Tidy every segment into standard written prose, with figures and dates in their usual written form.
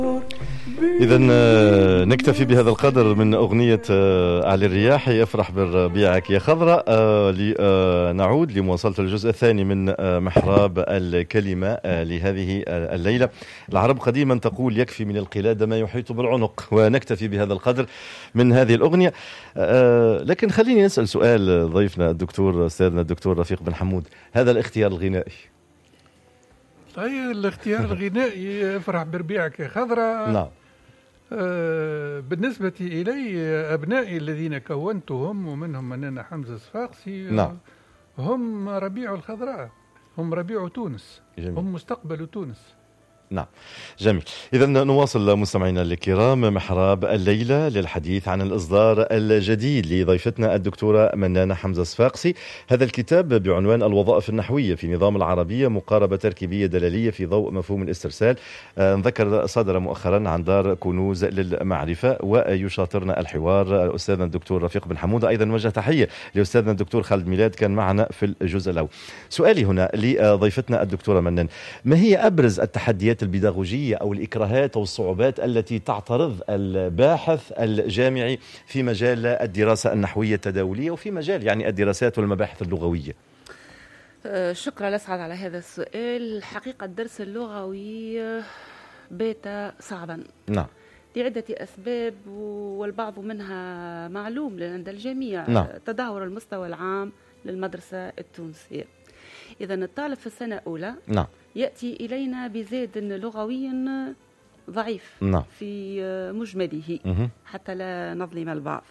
إذا نكتفي بهذا القدر من أغنية علي الرياح يفرح بربيعك يا خضراء. لنعود لمواصلة الجزء الثاني من محراب الكلمة لهذه الليلة. العرب قديما تقول يكفي من القلادة ما يحيط بالعنق، ونكتفي بهذا القدر من هذه الأغنية. لكن خليني نسأل سؤال ضيفنا الدكتور أستاذنا الدكتور رفيق بن حمود، هذا الاختيار الغنائي. طيب الاختيار الغنائي افرح بربيعك يا خضراء. نعم. بالنسبة إلي أبنائي الذين كونتهم ومنهم مننا حمزة صفاقسي، نعم، هم ربيع الخضراء، هم ربيع تونس. جميل. هم مستقبل تونس. نعم، جميل. إذا نواصل مستمعينا الكرام محراب الليلة للحديث عن الإصدار الجديد لضيفتنا الدكتورة منانة حمزة صفاقسي. هذا الكتاب بعنوان الوظائف النحوية في نظام العربية، مقاربة تركيبية دلالية في ضوء مفهوم الاسترسال. نذكر صدر مؤخرا عن دار كنوز للمعرفة. ويشاطرنا الحوار أستاذنا الدكتور رفيق بن حمود. أيضا وجه تحية لأستاذنا الدكتور خالد ميلاد كان معنا في الجزء الأول. سؤالي هنا لضيفتنا الدكتورة منان، ما هي أبرز التحديات البيداغوجية أو الإكراهات أو الصعوبات التي تعترض الباحث الجامعي في مجال الدراسة النحوية التداولية وفي مجال يعني الدراسات والمباحث اللغوية؟ شكرا لأسعد على هذا السؤال. الحقيقة الدرس اللغوي بات صعبا، نعم، لعدة أسباب والبعض منها معلوم لدى الجميع. نعم. تدهور المستوى العام للمدرسة التونسية. إذن الطالب في السنة الأولى، نعم، يأتي إلينا بزاد لغوي ضعيف، نعم، في مجمله، حتى لا نظلم البعض.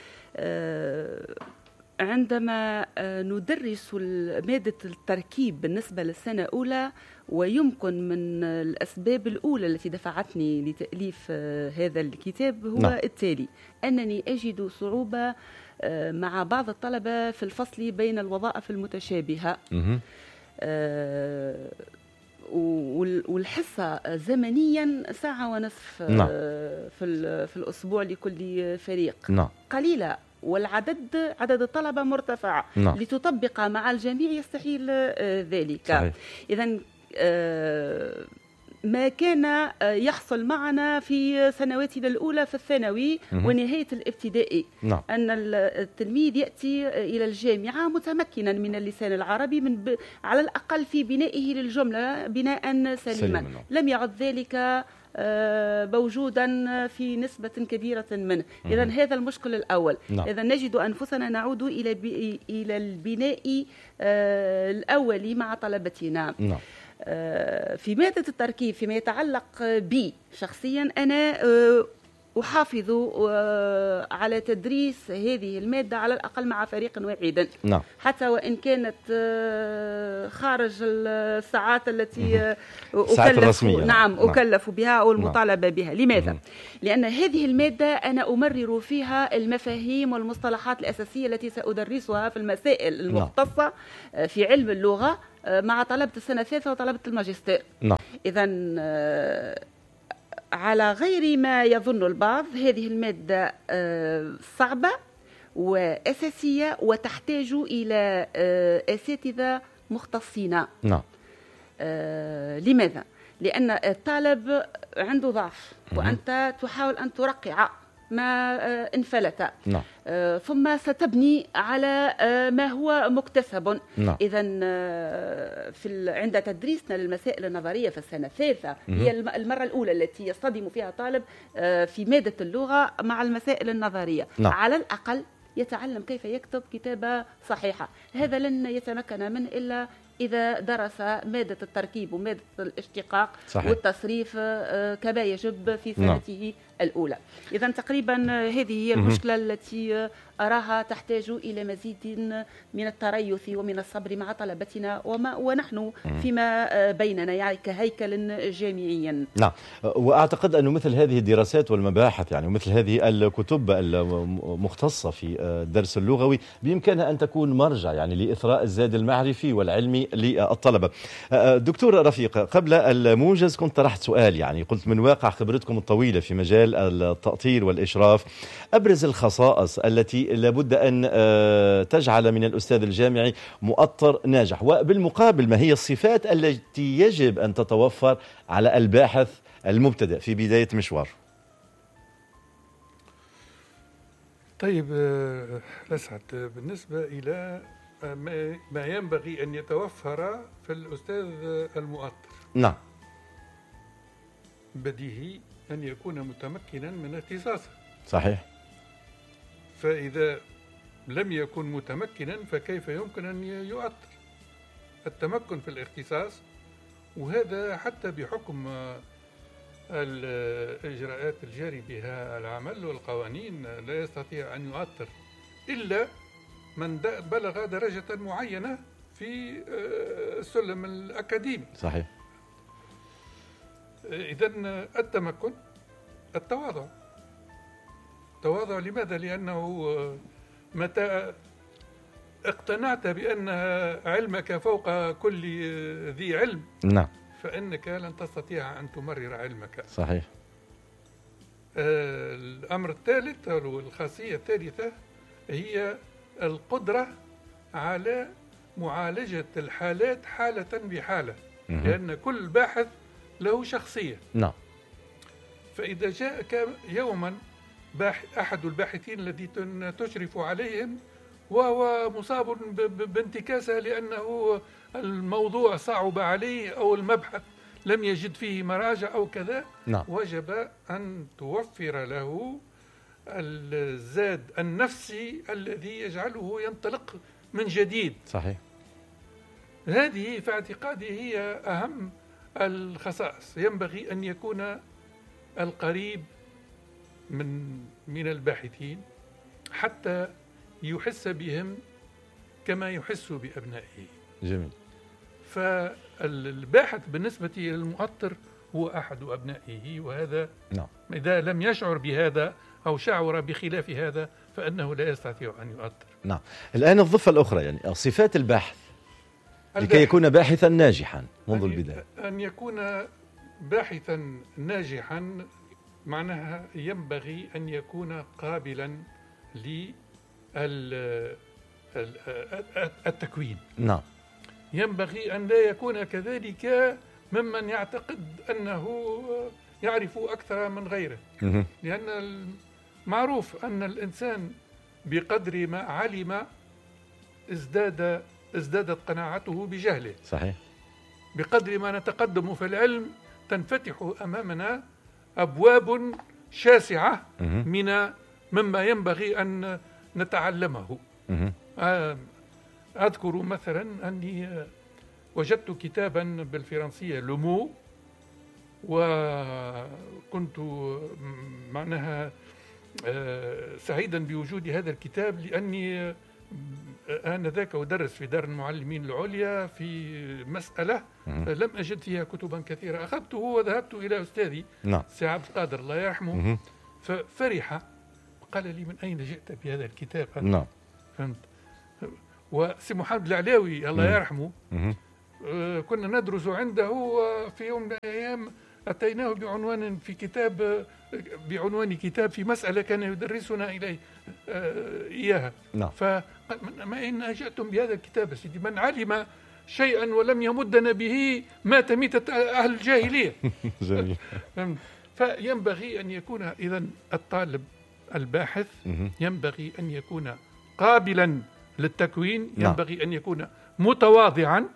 عندما ندرس مادة التركيب بالنسبة للسنة الأولى، ويمكن من الأسباب الأولى التي دفعتني لتأليف هذا الكتاب هو، نعم، التالي: أنني أجد صعوبة مع بعض الطلبة في الفصل بين الوظائف المتشابهة، والحصة زمنيا ساعة ونصف، نعم، في الأسبوع لكل فريق، نعم، قليلة، والعدد عدد الطلبة مرتفع، نعم، لتطبق مع الجميع يستحيل ذلك. إذن ما كان يحصل معنا في سنواتنا الأولى في الثانوي ونهاية الابتدائي، نعم، أن التلميذ يأتي إلى الجامعة متمكنا من اللسان العربي على الأقل في بنائه للجملة بناء سليما. لم يعد ذلك موجودا في نسبة كبيرة منه. إذن هذا المشكل الأول. نعم. إذن نجد أنفسنا نعود إلى البناء الأولي مع طلبتنا. نعم. في مادة التركيب فيما يتعلق بي شخصيا، أنا أحافظ على تدريس هذه المادة على الأقل مع فريق واحد، نعم، حتى وإن كانت خارج الساعات التي أكلف، نعم، أكلف بها أو المطالبة بها. لماذا؟ لأن هذه المادة أنا أمرر فيها المفاهيم والمصطلحات الأساسية التي سأدرسها في المسائل المختصة في علم اللغة مع طلبة السنة الثالثة وطلبة الماجستير. نعم. إذن على غير ما يظن البعض، هذه المادة صعبة وأساسية وتحتاج إلى أساتذة مختصين. نعم. لماذا؟ لأن الطالب عنده ضعف وأنت تحاول أن ترقع ما انفلت. نعم. ثم ستبني على ما هو مكتسب. نعم. إذن عند تدريسنا للمسائل النظرية في السنة الثالثة، هي المرة الأولى التي يصطدم فيها طالب في مادة اللغة مع المسائل النظرية. نعم. على الأقل يتعلم كيف يكتب كتابة صحيحة. هذا لن يتمكن منه إلا إذا درس مادة التركيب ومادة الاشتقاق، صحيح، والتصريف كما يجب في سنته الأولى. إذن تقريبا هذه هي المشكلة التي أراها تحتاج إلى مزيد من التريث ومن الصبر مع طلبتنا ونحن فيما بيننا، يعني كهيكل جامعي. نعم. وأعتقد أن مثل هذه الدراسات والمباحث يعني ومثل هذه الكتب المختصة في الدرس اللغوي بإمكانها أن تكون مرجع يعني لإثراء الزاد المعرفي والعلمي للطلبة. دكتور رفيق، قبل الموجز كنت طرحت سؤال، يعني قلت من واقع خبرتكم الطويلة في مجال التأطير والإشراف، أبرز الخصائص التي لابد أن تجعل من الأستاذ الجامعي مؤطر ناجح، وبالمقابل ما هي الصفات التي يجب أن تتوفر على الباحث المبتدئ في بداية مشوار؟ طيب أسعد، بالنسبة إلى ما ينبغي أن يتوفر في الأستاذ المؤطر، نعم، بديهي أن يكون متمكنا من اختصاصه. صحيح. فإذا لم يكن متمكنا فكيف يمكن أن يؤطر؟ التمكن في الاختصاص، وهذا حتى بحكم الإجراءات الجاري بها العمل والقوانين لا يستطيع أن يؤطر إلا من بلغ درجة معينة في السلم الأكاديمي. صحيح. إذن التمكن، التواضع. التواضع لماذا؟ لأنه متى اقتنعت بأن علمك فوق كل ذي علم، نعم، فإنك لن تستطيع أن تمرر علمك. صحيح. الأمر الثالث والخاصية الثالثة هي القدرة على معالجة الحالات حالة بحالة، لأن كل باحث له شخصية. نعم. فإذا جاءك يوما أحد الباحثين الذي تشرف عليهم وهو مصاب بانتكاسة لأنه الموضوع صعب عليه أو المبحث لم يجد فيه مراجع أو كذا، نعم، وجب أن توفر له الزاد النفسي الذي يجعله ينطلق من جديد. صحيح. هذه في اعتقادي هي أهم الخصائص. ينبغي أن يكون القريب من الباحثين حتى يحس بهم كما يحس بأبنائه. جميل. فالباحث بالنسبة للمؤطر هو أحد أبنائه، وهذا نعم، إذا لم يشعر بهذا أو شعر بخلاف هذا فإنه لا يستطيع أن يؤطر. نعم. الآن الضفة الأخرى، يعني صفات الباحث لكي يكون باحثا ناجحا منذ البداية. أن يكون باحثا ناجحا معناها ينبغي أن يكون قابلا للتكوين. نعم. ينبغي أن لا يكون كذلك ممن يعتقد أنه يعرف أكثر من غيره، لأن معروف أن الإنسان بقدر ما علم ازدادت قناعته بجهله. صحيح. بقدر ما نتقدم في العلم تنفتح أمامنا أبواب شاسعة مما ينبغي أن نتعلمه. أذكر مثلا أني وجدت كتابا بالفرنسية لومو، وكنت معناها سعيدا بوجود هذا الكتاب، لأني آنذاك أدرس في دار المعلمين العليا في مسألة لم أجد فيها كتبا كثيرة. أخذته وذهبت إلى أستاذي سي عبد القادر الله يرحمه، ففرح وقال لي: من أين جئت بهذا الكتاب؟ نعم. فهمت. وسي محمد العلاوي الله يرحمه كنا ندرس عنده، في يوم من الأيام أتيناه بعنوان كتاب في مسألة كان يدرسنا إياها. فقال: ما إن جئتم بهذا الكتاب سيدي، من علم شيئا ولم يمدنا به مات ميتة أهل الجاهلية. جميل. فينبغي أن يكون إذن الطالب الباحث ينبغي أن يكون قابلا للتكوين، ينبغي أن يكون متواضعا،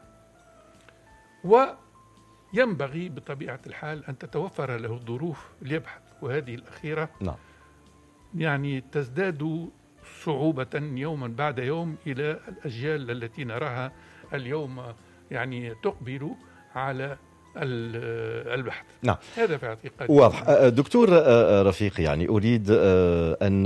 وينبغي بطبيعة الحال أن تتوفر له الظروف ليبحث. وهذه الأخيرة يعني تزداد صعوبة يوما بعد يوم إلى الأجيال التي نراها اليوم يعني تقبل على البحث. نعم. هذا في اعتقادي واضح. دكتور رفيق، يعني أريد أن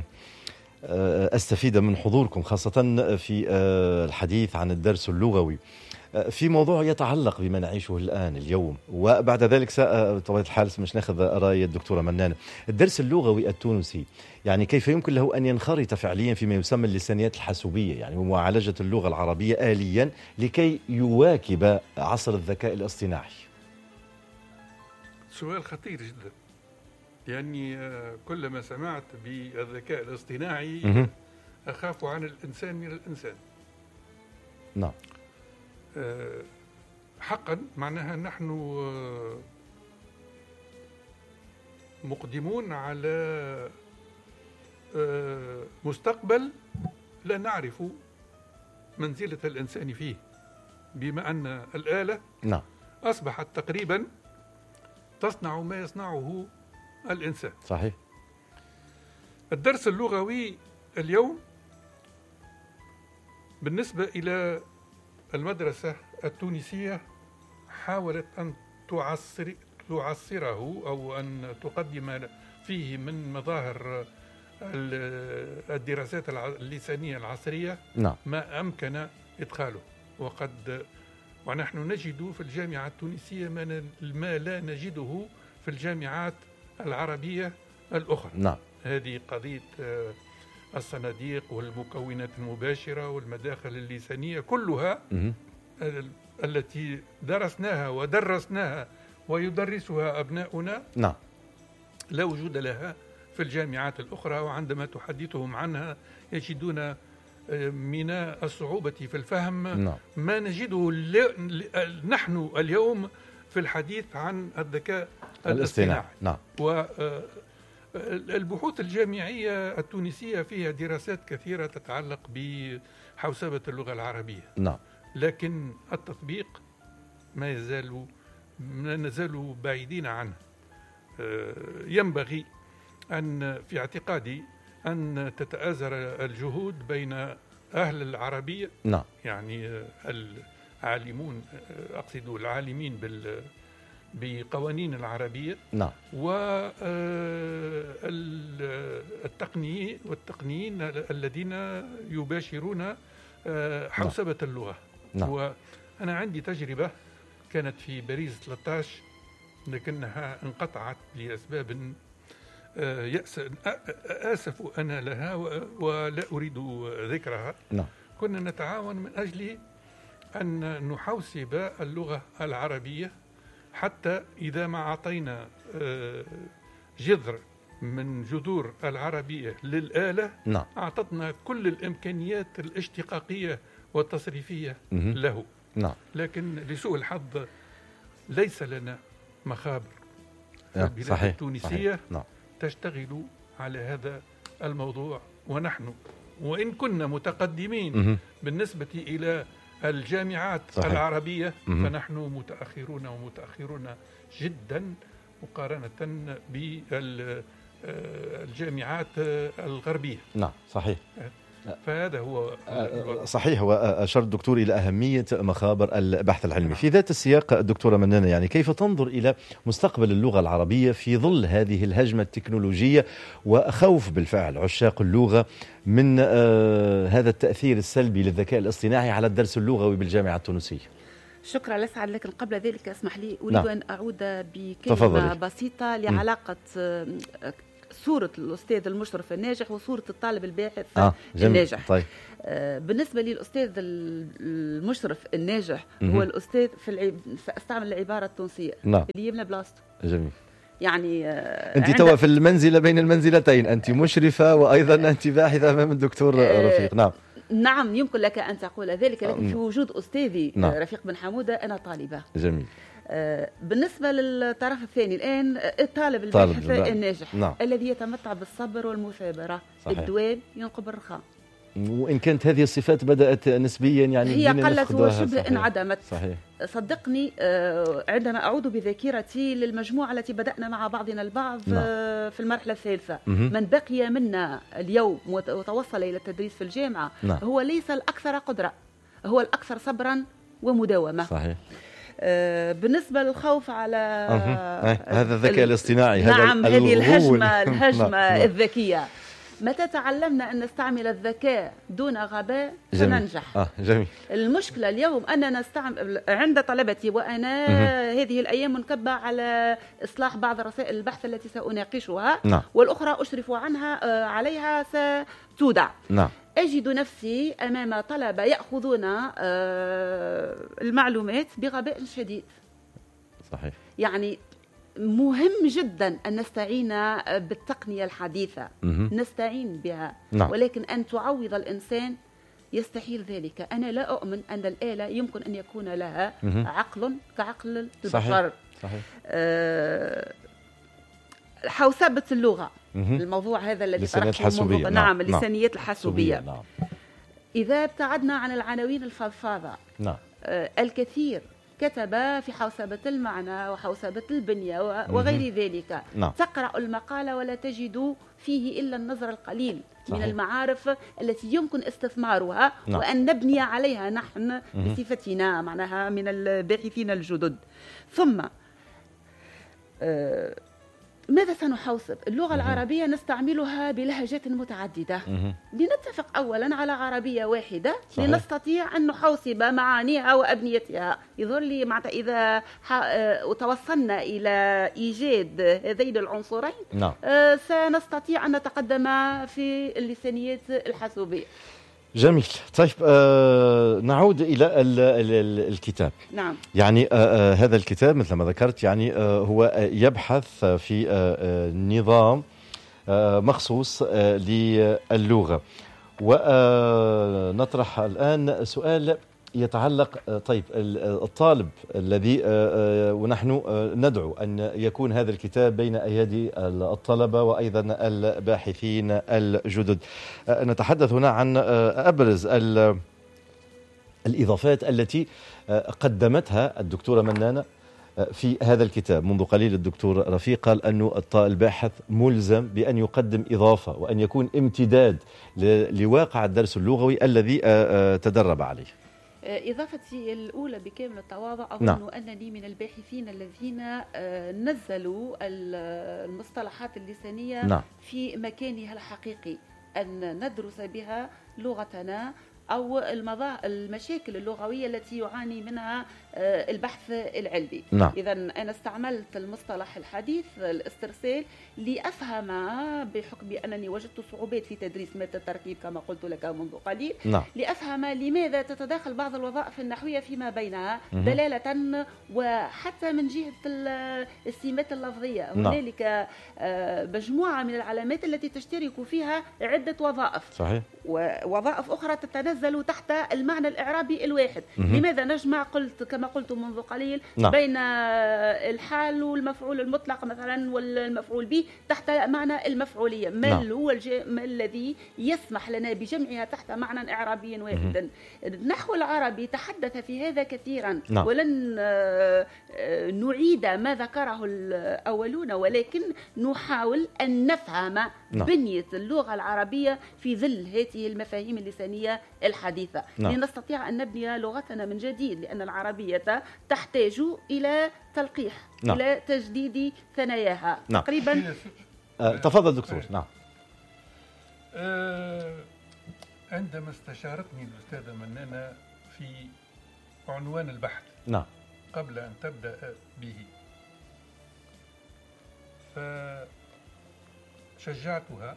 أستفيد من حضوركم خاصة في الحديث عن الدرس اللغوي في موضوع يتعلق بما نعيشه الآن اليوم، وبعد ذلك بطبيعة الحال مش ناخذ رأي الدكتورة منانة. الدرس اللغوي التونسي يعني كيف يمكن له أن ينخرط فعليا فيما يسمى اللسانيات الحاسوبية، يعني معالجة اللغة العربية آليا لكي يواكب عصر الذكاء الاصطناعي؟ سؤال خطير جدا، لأني كلما سمعت بالذكاء الاصطناعي أخاف عن الإنسان من الإنسان. نعم. حقا معناها نحن مقدمون على مستقبل لا نعرف منزلة الإنسان فيه، بما أن الآلة نعم أصبحت تقريبا تصنع ما يصنعه الإنسان. صحيح. الدرس اللغوي اليوم بالنسبة إلى المدرسة التونسية حاولت أن تعصره أو أن تقدم فيه من مظاهر الدراسات اللسانية العصرية نعم. ما أمكن إدخاله، ونحن نجد في الجامعة التونسية ما لا نجده في الجامعات العربية الأخرى. نعم. هذه قضية الصناديق والمكونات المباشرة والمداخل اللسانية كلها التي درسناها ودرسناها ويدرسها أبناؤنا نعم. لا وجود لها في الجامعات الأخرى، وعندما تحدثهم عنها يجدون من الصعوبة في الفهم نعم. ما نجده نحن اليوم في الحديث عن الذكاء الاصطناعي. نعم. والبحوث الجامعية التونسية فيها دراسات كثيرة تتعلق بحوسبة اللغة العربية. نعم. لكن التطبيق ما نزال بعيدين عنه. ينبغي أن في اعتقادي أن تتآزر الجهود بين أهل العربية، نعم. يعني العالمون، أقصد العالمين بقوانين العربية، نعم. والتقنيين الذين يباشرون حوسبة اللغة. نعم. وأنا عندي تجربة كانت في باريس 13 لكنها انقطعت لأسباب آسف أنا لها ولا أريد ذكرها. نعم. كنا نتعاون من أجل أن نحوسب اللغة العربية، حتى إذا ما أعطينا جذر من جذور العربية للآلة، نعم. أعطتنا كل الإمكانيات الاشتقاقية والتصريفية له. نعم. لكن لسوء الحظ ليس لنا مخابر البلاد التونسية نعم. تشتغل على هذا الموضوع، ونحن وإن كنا متقدمين بالنسبة إلى الجامعات صحيح. العربية فنحن متأخرون جدا مقارنة بالجامعات الغربية. نعم. صحيح. فهذا هو صحيح. وأشار الدكتور إلى أهمية مخابر البحث العلمي. في ذات السياق الدكتورة منانة، يعني كيف تنظر إلى مستقبل اللغة العربية في ظل هذه الهجمة التكنولوجية وخوف بالفعل عشاق اللغة من هذا التأثير السلبي للذكاء الاصطناعي على الدرس اللغوي بالجامعة التونسية؟ شكرا لسعد، لكن قبل ذلك اسمح لي أريد نعم. أن أعود بكلمة تفضلي. بسيطة لعلاقة صورة الأستاذ المشرف الناجح وصورة الطالب الباحث الناجح. طيب. بالنسبة لي الأستاذ المشرف الناجح هو الأستاذ استعمل العبارة التونسية نعم. اللي يملى بلاصته. جميل. يعني أنت توا في المنزلة بين المنزلتين، أنت مشرفة وأيضا أنت باحثة أمام الدكتور رفيق. نعم. نعم يمكن لك أن تقول ذلك، لكن في وجود أستاذي رفيق بن حمودة أنا طالبة. جميل. بالنسبة للطرف الثاني الآن الطالب الباحث الناجح نعم. الذي يتمتع بالصبر والمثابرة. صحيح. الدوام ينقب الرخاء، وإن كانت هذه الصفات بدأت نسبيا يعني هي قلت وشبه انعدمت. صحيح. صدقني عندما أعود بذاكرتي للمجموعة التي بدأنا مع بعضنا البعض في المرحلة الثالثة، من بقي منا اليوم وتوصل إلى التدريس في الجامعة هو ليس الأكثر قدرة، هو الأكثر صبرا ومداومة. صحيح. بالنسبة للخوف على هذا الذكاء الاصطناعي، نعم، هذا هذه الهجمة الذكية. متى تعلمنا أن نستعمل الذكاء دون غباء سننجح. جميل. المشكلة اليوم أننا نستعمل عند طلبتي، وأنا هذه الأيام منكبة على إصلاح بعض رسائل البحث التي سأناقشها والأخرى أشرف عنها عليها ستودع. أجد نفسي أمام طلبة يأخذون المعلومات بغباء شديد. صحيح. يعني مهم جدا أن نستعين بالتقنية الحديثة، نستعين بها، ولكن أن تعوض الإنسان يستحيل ذلك. أنا لا أؤمن أن الآلة يمكن أن يكون لها عقل كعقل البشر. صحيح. حوسبة اللغة. الموضوع هذا الذي طرحته منذ نعم اللسانيات الحاسوبية. نعم. إذا ابتعدنا عن العناوين الفضفاضة، نعم. الكثير كتب في حوسبة المعنى وحوسبة البنية وغير ذلك. نعم. تقرأ المقالة ولا تجد فيه إلا النظر القليل صحيح. من المعارف التي يمكن استثمارها. نعم. وأن نبني عليها نحن بصفتنا معناها من الباحثين الجدد. ثم ماذا سنحوسب؟ اللغة العربية نستعملها بلهجات متعددة. لنتفق أولا على عربية واحدة صحيح. لنستطيع أن نحوسب معانيها وأبنيتها. يظهر لي معناتها إذا توصلنا إلى إيجاد هذين العنصرين نعم. سنستطيع أن نتقدم في اللسانيات الحاسوبية. جميل. طيب نعود إلى الكتاب. نعم. يعني هذا الكتاب مثل ما ذكرت يعني هو يبحث في نظام مخصوص للغة، ونطرح الآن سؤال يتعلق طيب الطالب الذي ونحن ندعو أن يكون هذا الكتاب بين أيدي الطلبة وأيضا الباحثين الجدد. نتحدث هنا عن أبرز الإضافات التي قدمتها الدكتورة منانة في هذا الكتاب. منذ قليل الدكتور رفيق قال أن الباحث ملزم بأن يقدم إضافة وأن يكون امتداد لواقع الدرس اللغوي الذي تدرب عليه. إضافتي الأولى بكامل التواضع أظن نعم. أنني من الباحثين الذين نزلوا المصطلحات اللسانية نعم. في مكانها الحقيقي، أن ندرس بها لغتنا أو المشاكل اللغوية التي يعاني منها البحث العلمي. نعم. إذا أنا استعملت المصطلح الحديث الاسترسال لأفهم بحكم أنني وجدت صعوبات في تدريس مادة التركيب كما قلت لك منذ قليل. نعم. لأفهم لماذا تتداخل بعض الوظائف النحوية فيما بينها دلالة وحتى من جهة السمات اللفظية. نعم. هنالك مجموعة من العلامات التي تشترك فيها عدة وظائف صحيح. ووظائف أخرى تتنزل تحت المعنى الإعرابي الواحد. لماذا نجمع كما قلت منذ قليل نعم. بين الحال والمفعول المطلق مثلا والمفعول به تحت معنى المفعولية. ما هو ما الذي يسمح لنا بجمعها تحت معنى إعرابي واحد؟ النحو العربي تحدث في هذا كثيرا نعم. ولن نعيد ما ذكره الأولون، ولكن نحاول أن نفهم نعم. بنية اللغة العربية في ظل هذه المفاهيم اللسانية الحديثة نعم. لنستطيع أن نبني لغتنا من جديد، لأن العربية تحتاج إلى تلقيح نعم. إلى تجديد ثناياها نعم. تقريبا. تفضل دكتور. نعم. عندما استشارتني الأستاذة منانة في عنوان البحث نعم. قبل أن تبدأ به فشجعتها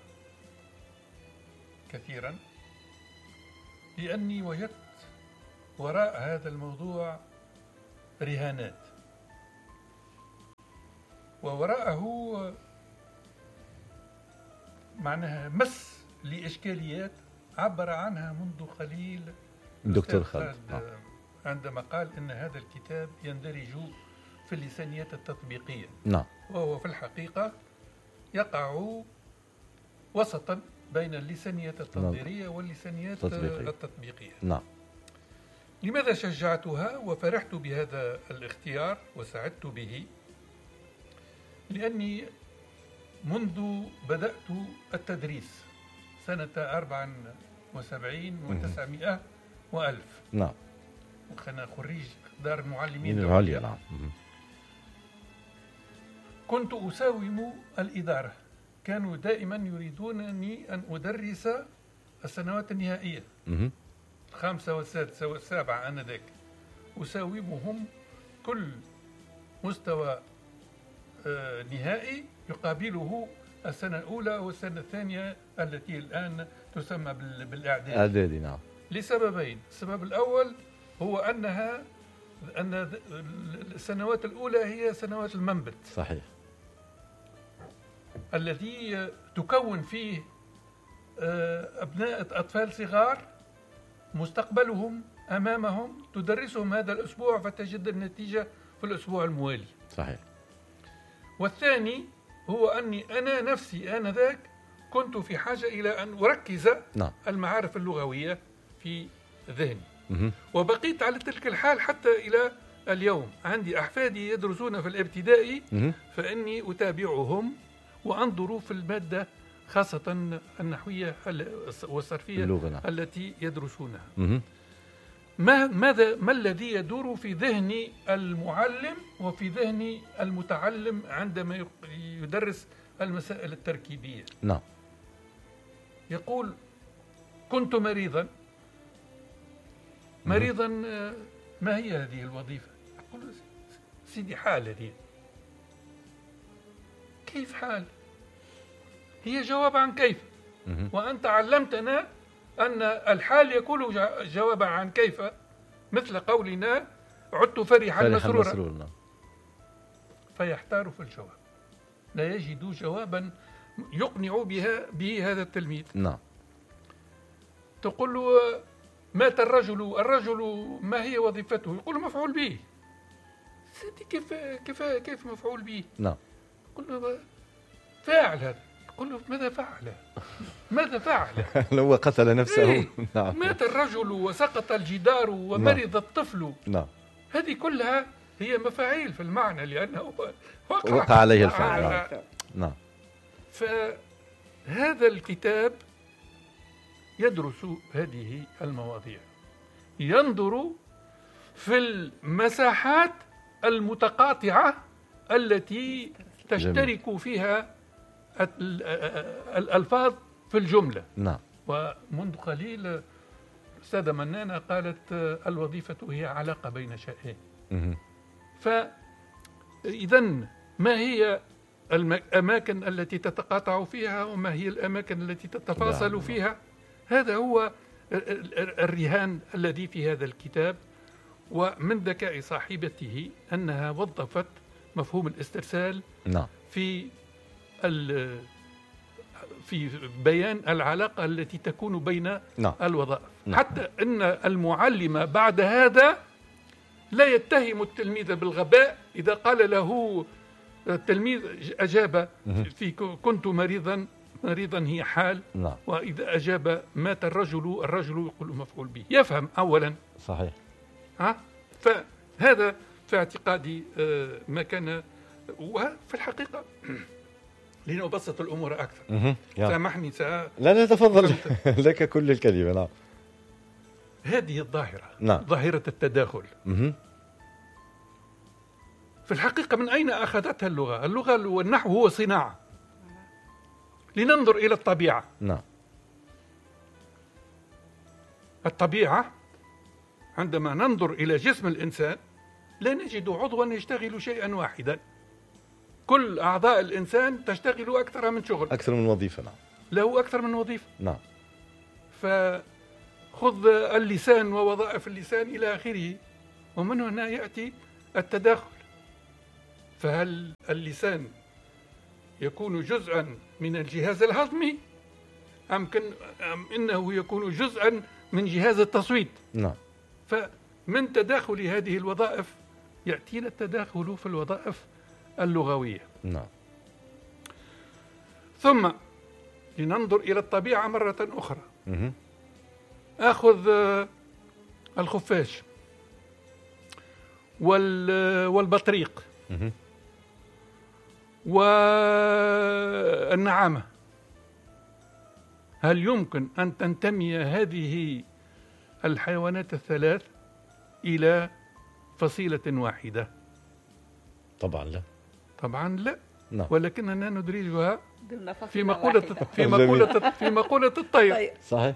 كثيرا، لأني وجدت وراء هذا الموضوع رهانات، ووراءه معناها مس لإشكاليات عبر عنها منذ قليل الدكتور خالد عندما قال إن هذا الكتاب يندرج في اللسانيات التطبيقية نعم. وهو في الحقيقة يقع وسطا بين اللسانيات التنظيرية واللسانيات التطبيقية نعم. لماذا شجعتها وفرحت بهذا الاختيار وسعدت به؟ لأني منذ بدأت التدريس سنة 74 و900 و1000 نعم. وأنا خريج دار المعلمين العليا نعم. كنت أساوم الإدارة، كانوا دائما يريدونني أن أدرس السنوات النهائية الخامسة والسادسة والسابعة. آنذاك أساومهم كل مستوى نهائي يقابله السنة الأولى والسنة الثانية التي الآن تسمى بالإعدادي نعم. لسببين. السبب الأول هو أن السنوات الأولى هي سنوات المنبت صحيح، الذي تكون فيه أطفال صغار مستقبلهم أمامهم، تدرسهم هذا الأسبوع فتجد النتيجة في الأسبوع الموالي. صحيح. والثاني هو أني أنا نفسي آنذاك كنت في حاجة إلى أن أركز المعارف اللغوية في ذهني، وبقيت على تلك الحال حتى إلى اليوم. عندي أحفادي يدرسون في الابتدائي، فإني أتابعهم وأنظر في المادة خاصة النحوية والصرفية التي يدرسونها. ما الذي يدور في ذهن المعلم وفي ذهن المتعلم عندما يدرس المسائل التركيبية؟ نعم. يقول كنت مريضا. ما هي هذه الوظيفة؟ أقول سيدي حال هذه. كيف حال؟ هي جواب عن كيف. وأنت علمتنا أن الحال يكون جوابا عن كيف، مثل قولنا عدت فرحا مسرورا. فيحتار في الجواب، لا يجد جوابا يقنع به هذا التلميذ. نعم. تقول له مات الرجل ما هي وظيفته؟ يقول مفعول به. سيدي كيف مفعول به؟ نعم. يقول له فاعل هذا. يقول له ماذا فعل؟ هو قتل نفسه. نعم. مات الرجل وسقط الجدار ومرض الطفل. نعم. هذه كلها هي مفاعيل في المعنى، لأنه وقع عليه الفعل. نعم. فهذا الكتاب يدرس هذه المواضيع، ينظر في المساحات المتقاطعة التي تشترك فيها الألفاظ في الجملة. نعم. ومنذ قليل الأستاذة منانة قالت الوظيفة هي علاقة بين شيئين. فإذا ما هي الأماكن التي تتقاطع فيها وما هي الأماكن التي تتفاصل فيها؟ هذا هو الرهان الذي في هذا الكتاب. ومن ذكاء صاحبته أنها وظفت مفهوم الاسترسال في بيان العلاقة التي تكون بين الوظائف. حتى أن المعلم بعد هذا لا يتهم التلميذ بالغباء إذا قال له التلميذ أجاب في كنت مريضا هي حال. وإذا أجاب مات الرجل يقول مفعول به. يفهم أولا. صحيح. فهذا في اعتقادي ما كان. وفي الحقيقة لنبسط الأمور أكثر. سامحني لا تفضل. لك كل الكلمة. نعم. هذه الظاهرة. ظاهرة التداخل. في الحقيقة من أين أخذتها اللغة؟ اللغة والنحو هو صناعة. لننظر إلى الطبيعة. الطبيعة عندما ننظر إلى جسم الإنسان لا نجد عضوا يشتغل شيئا واحدا. كل أعضاء الإنسان تشتغل أكثر من شغل، أكثر من وظيفة. نعم. له أكثر من وظيفة. نعم. فخذ اللسان ووظائف اللسان إلى آخره، ومن هنا يأتي التداخل. فهل اللسان يكون جزءا من الجهاز الهضمي أم إنه يكون جزءا من جهاز التصويت؟ نعم. فمن تداخل هذه الوظائف يأتينا التداخل في الوظائف اللغوية. نعم. ثم لننظر إلى الطبيعة مرة أخرى. أخذ الخفاش والبطريق والنعامة. هل يمكن أن تنتمي هذه الحيوانات الثلاث إلى فصيلة واحدة؟ طبعا لا. طبعا لا. نعم. ولكننا ندرجها في مقولة الطير. صحيح.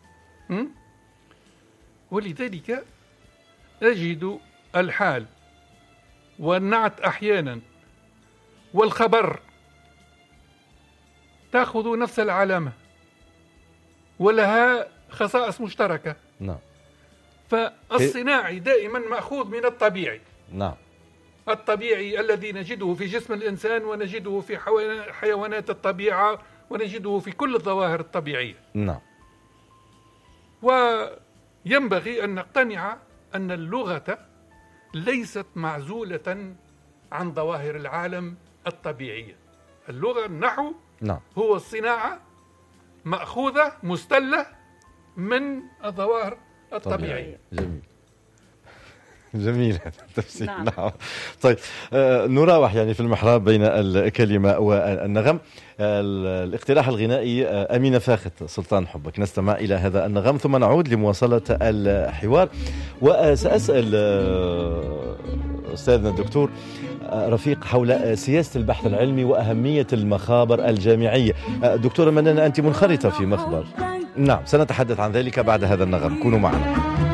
ولذلك أجد الحال والنعت أحيانا والخبر تأخذ نفس العلامة ولها خصائص مشتركة. نعم. فالصناعي دائما مأخوذ من الطبيعي. نعم. الطبيعي الذي نجده في جسم الإنسان ونجده في حيوانات الطبيعة ونجده في كل الظواهر الطبيعية. نعم. وينبغي أن نقتنع أن اللغة ليست معزولة عن ظواهر العالم الطبيعية. اللغة النحو نعم. هو الصناعة مأخوذة مستلة من الظواهر الطبيعية. جميل جميل هذا التفسير. نعم. نعم. طيب نراوح يعني في المحراب بين الكلمة والنغم. الاقتراح الغنائي أمينة فاخت سلطان حبك، نستمع إلى هذا النغم ثم نعود لمواصلة الحوار. وسأسأل أستاذنا الدكتور رفيق حول سياسة البحث العلمي وأهمية المخابر الجامعية. دكتورة منانة، أنت منخرطة في مخبر. نعم، سنتحدث عن ذلك بعد هذا النغم، كونوا معنا.